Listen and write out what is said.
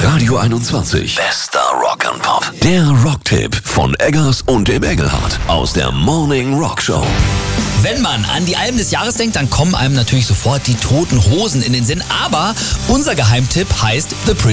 Radio 21. Bester Rock and Pop. Der Rocktipp von Eggers und dem Engelhardt aus der Morning Rock Show. Wenn man an die Alben des Jahres denkt, dann kommen einem natürlich sofort die Toten Hosen in den Sinn. Aber unser Geheimtipp heißt The